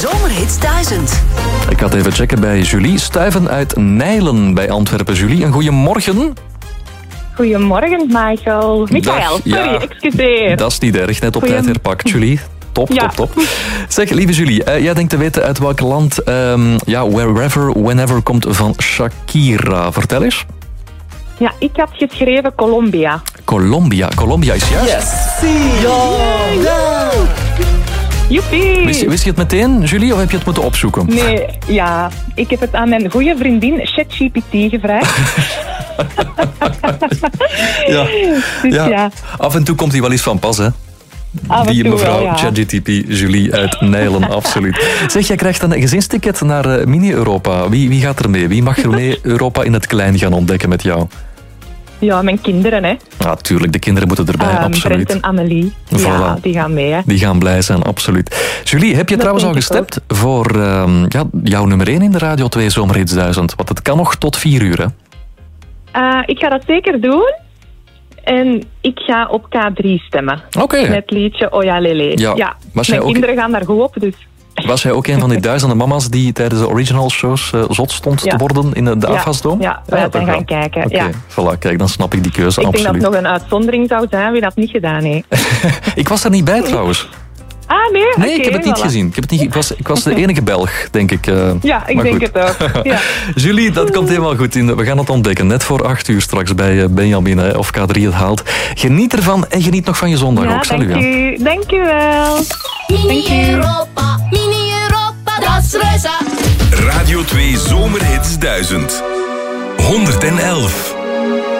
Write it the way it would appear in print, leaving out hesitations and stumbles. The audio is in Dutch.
Zomerhits 1000. Ik ga het even checken bij Julie Stuyven uit Nijlen bij Antwerpen. Julie, een goeiemorgen. Goedemorgen, Michael. Michael, sorry, excuseer. Dat is niet erg, net op tijd herpakt, Julie. Top. Zeg, lieve Julie, jij denkt te weten uit welk land Wherever, Whenever komt van Shakira. Vertel eens. Ja, ik had geschreven Colombia. Colombia is juist. Yes. Joepie. Wist je het meteen, Julie, of heb je het moeten opzoeken? Nee, ja. Ik heb het aan mijn goede vriendin ChatGPT gevraagd. Ja. Af en toe komt hij wel eens van pas, hè? Die mevrouw ChatGPT, Julie uit Nijlen, absoluut. Zeg, jij krijgt een gezinsticket naar Mini-Europa. Wie gaat er mee? Wie mag er mee Europa in het klein gaan ontdekken met jou? Ja, mijn kinderen, hè. Ja, tuurlijk, de kinderen moeten erbij, absoluut. Brent en Amelie, voilà. Die gaan mee, hè. Die gaan blij zijn, absoluut. Julie, heb je trouwens al gestemd voor jouw nummer 1 in de Radio 2 Zomerhits 1000? Want het kan nog tot 4 uur, hè? Ik ga dat zeker doen. En ik ga op K3 stemmen. Oké. Met het liedje Oja Lele. Ja. Mijn kinderen gaan daar goed op, dus... Was jij ook een van die duizenden mama's die tijdens de original shows zot stond te worden in de Afgasdome? Ja, wij zijn gaan kijken. Oké, voilà, kijk, dan snap ik die keuze, absoluut. Ik denk dat het nog een uitzondering zou zijn wie dat niet gedaan heeft. Ik was er niet bij trouwens. Ah, nee? Nee, ik heb het niet gezien. Ik was de enige Belg, denk ik. Ja, ik denk het ook. Ja. Julie, dat komt helemaal goed in. We gaan het ontdekken. Net voor 8 uur straks bij Benjamin, of K3 het haalt. Geniet ervan en geniet nog van je zondag ook. Salut. Dank u wel. Mini-Europa, dat is reuze. Radio 2 Zomerhits 1000. 111.